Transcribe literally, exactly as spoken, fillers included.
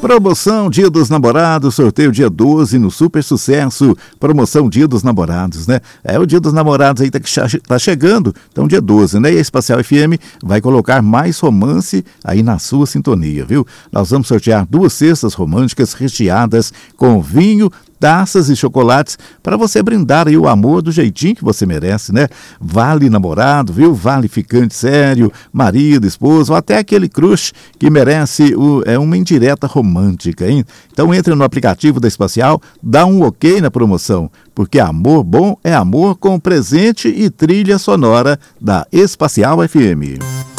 Promoção Dia dos Namorados, sorteio dia doze no Super Sucesso. Promoção Dia dos Namorados, né? É o Dia dos Namorados aí tá, tá chegando, então dia doze, né? E a Espacial F M vai colocar mais romance aí na sua sintonia, viu? Nós vamos sortear duas cestas românticas recheadas com vinho, taças e chocolates para você brindar aí o amor do jeitinho que você merece, né? Vale namorado, viu? Vale ficante sério, marido, esposo, ou até aquele crush que merece o, é uma indireta romântica, hein? Então entre no aplicativo da Espacial, dá um ok na promoção, porque amor bom é amor com presente e trilha sonora da Espacial F M.